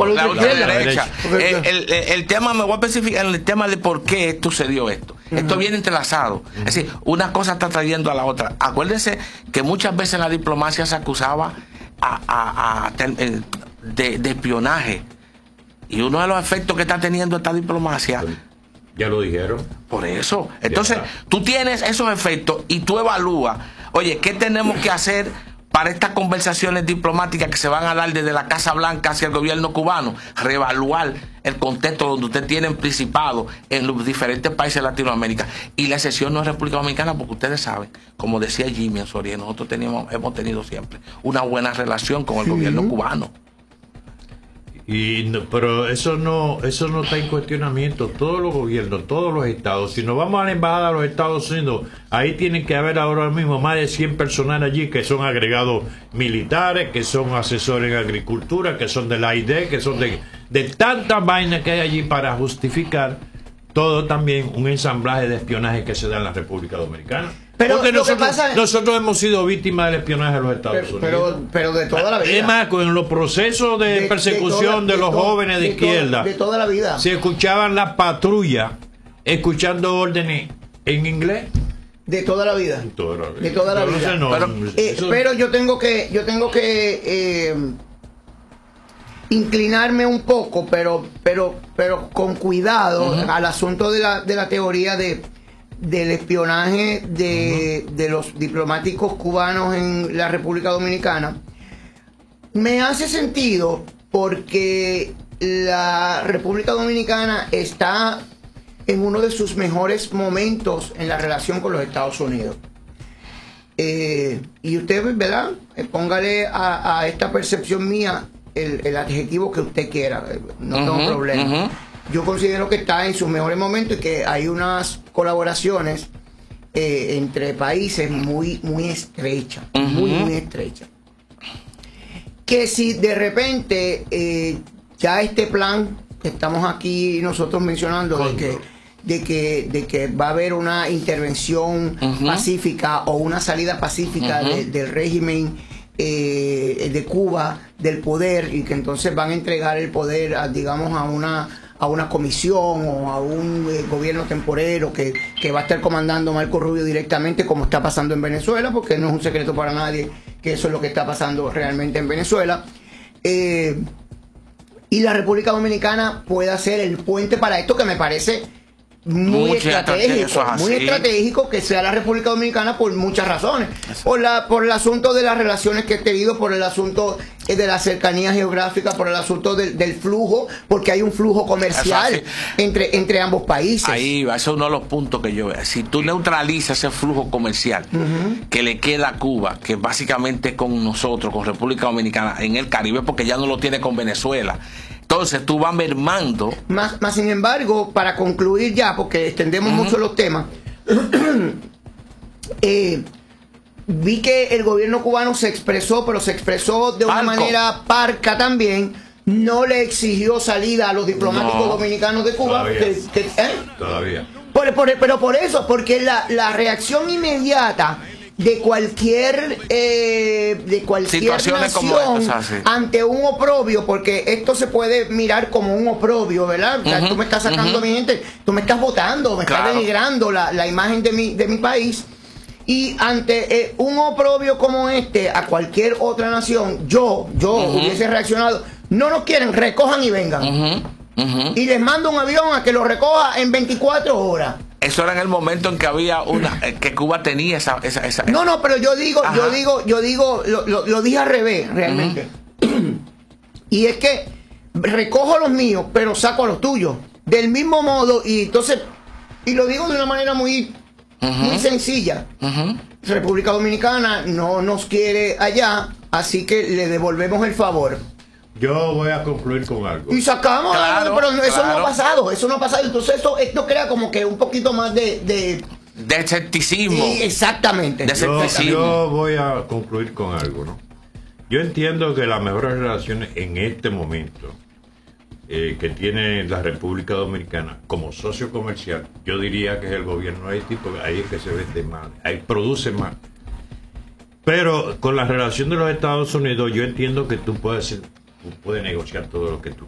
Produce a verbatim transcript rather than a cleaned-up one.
la ultraderecha. El, el, el tema, me voy a especificar en el tema de por qué sucedió esto. Uh-huh. Esto viene entrelazado. Uh-huh. Es decir, una cosa está trayendo a la otra. Acuérdense que muchas veces en la diplomacia se acusaba a, a, a, de, de espionaje. Y uno de los efectos que está teniendo esta diplomacia... Ya lo dijeron. Por eso. Entonces, tú tienes esos efectos y tú evalúas, oye, ¿qué tenemos que hacer para estas conversaciones diplomáticas que se van a dar desde la Casa Blanca hacia el gobierno cubano? Reevaluar el contexto donde usted tiene principado en los diferentes países de Latinoamérica. Y la excepción no es República Dominicana, porque ustedes saben, como decía Jimmy en Soria, nosotros teníamos, hemos tenido siempre una buena relación con el sí. gobierno cubano. Y no, pero eso no eso no está en cuestionamiento. Todos los gobiernos, todos los estados, si nos vamos a la embajada de los Estados Unidos, ahí tienen que haber ahora mismo más de cien personas allí que son agregados militares, que son asesores en agricultura, que son de la I D, que son de, de tantas vainas que hay allí para justificar todo también un ensamblaje de espionaje que se da en la República Dominicana. Pero Porque lo nosotros, que pasa es... nosotros hemos sido víctimas del espionaje de los Estados pero, Unidos. Pero, pero de toda la vida. Es más, con los procesos de, de persecución de, toda, de los de jóvenes de, de izquierda, to, de toda la vida, se escuchaban las patrullas escuchando órdenes en inglés. De toda la vida. De toda la vida. De toda la pero, vida. No, pero, no, eh, eso... pero yo tengo que, yo tengo que eh, inclinarme un poco, pero, pero, pero con cuidado uh-huh. al asunto de la, de la teoría de del espionaje de, uh-huh. de los diplomáticos cubanos en la República Dominicana. Me hace sentido porque la República Dominicana está en uno de sus mejores momentos en la relación con los Estados Unidos. Eh, y usted, ¿verdad? Póngale a, a esta percepción mía el, el adjetivo que usted quiera. No uh-huh. tengo problema. Uh-huh. Yo considero que está en sus mejores momentos y que hay unas colaboraciones eh, entre países muy, muy estrechas, uh-huh. muy, muy estrechas. Que si de repente eh, ya este plan que estamos aquí nosotros mencionando de que, de que de que va a haber una intervención uh-huh. pacífica o una salida pacífica uh-huh. de, del régimen eh, de Cuba del poder, y que entonces van a entregar el poder a, digamos, a una a una comisión o a un eh, gobierno temporero que, que va a estar comandando Marco Rubio directamente, como está pasando en Venezuela, porque no es un secreto para nadie que eso es lo que está pasando realmente en Venezuela. Eh, y la República Dominicana puede ser el puente para esto, que me parece muy Mucha estratégico, muy estratégico que sea la República Dominicana por muchas razones. Por la por el asunto de las relaciones que he tenido, por el asunto de la cercanía geográfica, por el asunto del, del flujo, porque hay un flujo comercial entre, entre ambos países. Ahí va, ese es uno de los puntos que yo veo. Si tú neutralizas ese flujo comercial uh-huh. que le queda a Cuba, que básicamente con nosotros, con República Dominicana, en el Caribe, porque ya no lo tiene con Venezuela, entonces tú vas mermando. Más, más sin embargo, para concluir ya, porque extendemos uh-huh. mucho los temas, eh, vi que el gobierno cubano se expresó, pero se expresó de una Parco. manera parca también. No le exigió salida a los diplomáticos no. dominicanos de Cuba. Todavía. Que, que, ¿eh? Todavía. Por, por, pero por eso, porque la, la reacción inmediata de cualquier eh, de cualquier situaciones nación como estas, sí. ante un oprobio, porque esto se puede mirar como un oprobio, ¿verdad? Uh-huh, o sea, tú me estás sacando uh-huh. mi gente, tú me estás votando, me claro. estás denigrando la, la imagen de mi, de mi país. Y ante eh, un oprobio como este a cualquier otra nación, yo, yo uh-huh. hubiese reaccionado. No nos quieren, recojan y vengan. Uh-huh. Uh-huh. Y les mando un avión a que lo recoja en veinticuatro horas. Eso era en el momento en que había una eh, que Cuba tenía esa, esa, esa no no pero yo digo Ajá. yo digo yo digo lo, lo, lo dije al revés realmente. Uh-huh. Y es que recojo los míos pero saco a los tuyos del mismo modo, y entonces y lo digo de una manera muy uh-huh. muy sencilla. Uh-huh. República Dominicana no nos quiere allá, así que le devolvemos el favor. Yo voy a concluir con algo. Y sacamos claro, algo, pero eso claro. no ha pasado, eso no ha pasado. Entonces esto, esto crea como que un poquito más de... De, de escepticismo. Sí, exactamente. De escepticismo. Yo, yo voy a concluir con algo, ¿no? Yo entiendo que las mejores relaciones en este momento eh, que tiene la República Dominicana como socio comercial, yo diría que es el gobierno de Haití, porque ahí es que se vende más, ahí produce más. Pero con la relación de los Estados Unidos, yo entiendo que tú puedes ser, tú puedes negociar todo lo que tú